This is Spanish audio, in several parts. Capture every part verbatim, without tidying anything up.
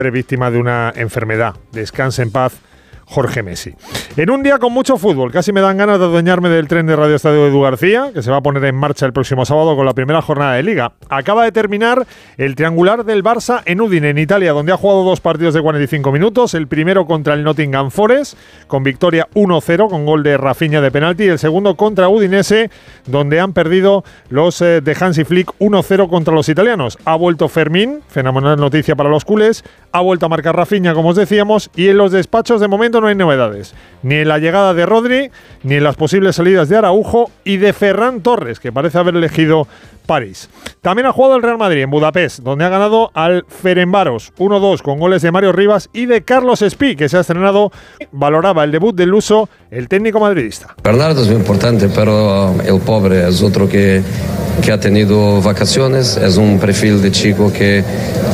víctima de una enfermedad. Descanse en paz, Jorge Messi. En un día con mucho fútbol, casi me dan ganas de adueñarme del tren de Radio Estadio de Edu García, que se va a poner en marcha el próximo sábado con la primera jornada de Liga. Acaba de terminar el triangular del Barça en Udine, en Italia, donde ha jugado dos partidos de cuarenta y cinco minutos. El primero contra el Nottingham Forest, con victoria uno cero, con gol de Rafinha de penalti. Y el segundo contra Udinese, donde han perdido los eh, de Hansi Flick uno cero contra los italianos. Ha vuelto Fermín, fenomenal noticia para los culés. Ha vuelto a marcar Rafinha, como os decíamos. Y en los despachos, de momento, no hay novedades, ni en la llegada de Rodri, ni en las posibles salidas de Araujo y de Ferran Torres, que parece haber elegido París. También ha jugado el Real Madrid en Budapest, donde ha ganado al Ferencváros uno dos con goles de Mario Rivas y de Carlos Espí, que se ha estrenado. Valoraba el debut del luso el técnico madridista. Bernardo es muy importante, pero el pobre es otro que, que ha tenido vacaciones, es un perfil de chico que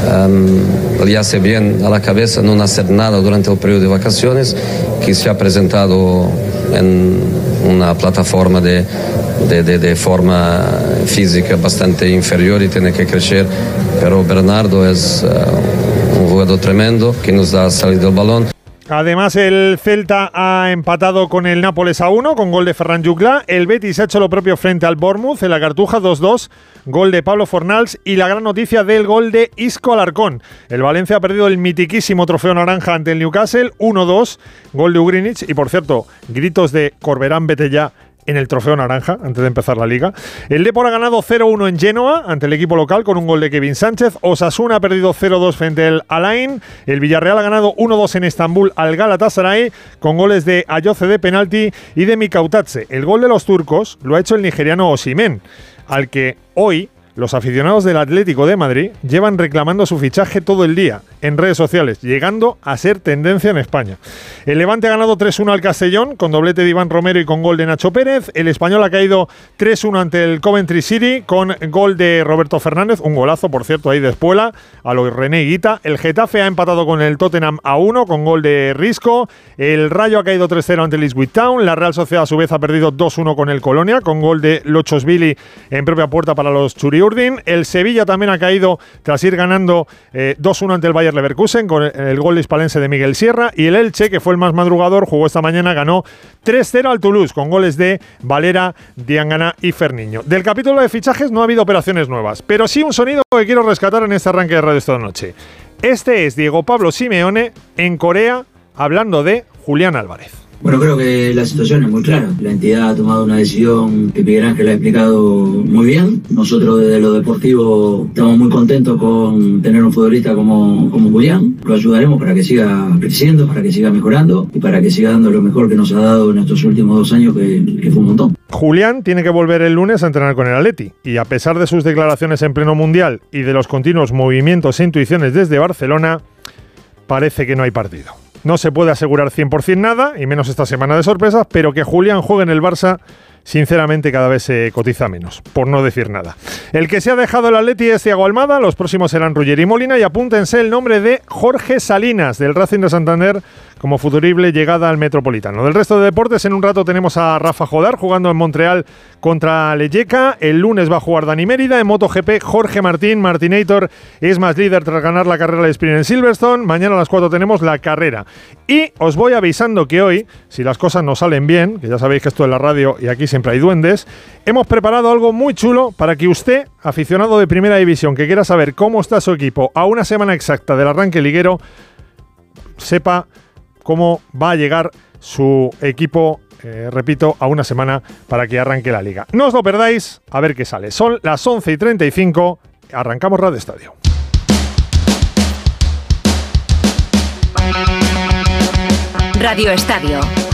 um, le hace bien a la cabeza no hacer nada durante el periodo de vacaciones, que se ha presentado en una plataforma de, de, de, de forma física bastante inferior y tiene que crecer, pero Bernardo es uh, un jugador tremendo que nos da salida del balón. Además, el Celta ha empatado con el Nápoles a uno, con gol de Ferran Jutgla. El Betis ha hecho lo propio frente al Bournemouth en la Cartuja dos dos, gol de Pablo Fornals. Y la gran noticia del gol de Isco Alarcón. El Valencia ha perdido el mitiquísimo trofeo naranja ante el Newcastle, uno dos, gol de Ugrinic. Y por cierto, gritos de Corberán, vete ya, en el trofeo naranja, antes de empezar la Liga. El Depor ha ganado cero uno en Genoa, ante el equipo local, con un gol de Kevin Sánchez. Osasuna ha perdido cero dos frente al Alain. El Villarreal ha ganado uno dos en Estambul al Galatasaray, con goles de Ayoce de penalti y de Mikautatse. El gol de los turcos lo ha hecho el nigeriano Osimhen, al que hoy los aficionados del Atlético de Madrid llevan reclamando su fichaje todo el día en redes sociales, llegando a ser tendencia en España. El Levante ha ganado tres uno al Castellón, con doblete de Iván Romero y con gol de Nacho Pérez. El Español ha caído tres uno ante el Coventry City, con gol de Roberto Fernández, un golazo, por cierto, ahí de Espuela, a lo René Higuita. El Getafe ha empatado con el Tottenham a uno, con gol de Risco. El Rayo ha caído tres cero ante el Ipswich Town. La Real Sociedad, a su vez, ha perdido dos uno con el Colonia, con gol de Lochosvili en propia puerta para los Churiurdin. El Sevilla también ha caído tras ir ganando eh, dos uno ante el Bayer Leverkusen, con el, el gol hispalense de Miguel Sierra. Y el Elche, que fue el más madrugador, jugó esta mañana, ganó tres cero al Toulouse, con goles de Valera, Diangana y Ferniño. Del capítulo de fichajes no ha habido operaciones nuevas, pero sí un sonido que quiero rescatar en este arranque de Radio esta noche. Este es Diego Pablo Simeone en Corea, hablando de Julián Álvarez. Bueno, creo que la situación es muy clara. La entidad ha tomado una decisión que Miguel Ángel ha explicado muy bien. Nosotros desde lo deportivo estamos muy contentos con tener un futbolista como, como Julián. Lo ayudaremos para que siga creciendo, para que siga mejorando y para que siga dando lo mejor que nos ha dado en estos últimos dos años, que, que fue un montón. Julián tiene que volver el lunes a entrenar con el Atleti y, a pesar de sus declaraciones en pleno mundial y de los continuos movimientos e intuiciones desde Barcelona, parece que no hay partido. No se puede asegurar cien por ciento nada, y menos esta semana de sorpresas, pero que Julián juegue en el Barça, sinceramente, cada vez se cotiza menos, por no decir nada. El que se ha dejado el Atleti es Thiago Almada, los próximos serán Ruggeri y Molina, y apúntense el nombre de Jorge Salinas, del Racing de Santander, como futurible llegada al Metropolitano. Del resto de deportes, en un rato tenemos a Rafa Jodar jugando en Montreal contra Leyeca. El lunes va a jugar Dani Mérida. En MotoGP, Jorge Martín, Martinator, es más líder tras ganar la carrera de sprint en Silverstone. Mañana a las cuatro tenemos la carrera. Y os voy avisando que hoy, si las cosas no salen bien, que ya sabéis que esto es la radio y aquí siempre hay duendes, hemos preparado algo muy chulo para que usted, aficionado de Primera División, que quiera saber cómo está su equipo a una semana exacta del arranque liguero, sepa cómo va a llegar su equipo, eh, repito, a una semana para que arranque la liga. No os lo perdáis, a ver qué sale. Son las once y treinta y cinco, arrancamos Radio Estadio. Radio Estadio.